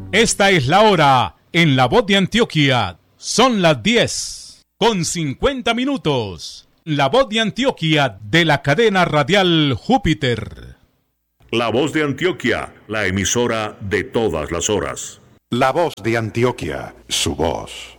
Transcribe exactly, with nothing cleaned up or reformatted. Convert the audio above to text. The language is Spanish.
Esta es la hora en La Voz de Antioquia. Son las diez con cincuenta minutos. La Voz de Antioquia de la cadena radial Júpiter. La Voz de Antioquia, la emisora de todas las horas. La Voz de Antioquia, su voz.